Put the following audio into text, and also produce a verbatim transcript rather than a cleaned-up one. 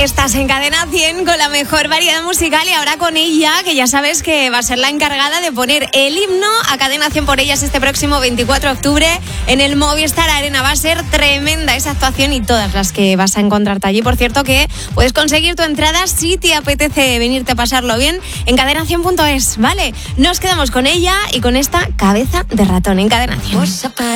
Estás en Cadena cien con la mejor variedad musical y ahora con ella, que ya sabes que va a ser la encargada de poner el himno a Cadena cien por ellas este próximo veinticuatro de octubre en el Movistar Arena. Va a ser tremenda esa actuación y todas las que vas a encontrarte allí. Por cierto que puedes conseguir tu entrada si te apetece venirte a pasarlo bien en cadena cien punto es, ¿vale? Nos quedamos con ella y con esta cabeza de ratón en Cadena cien.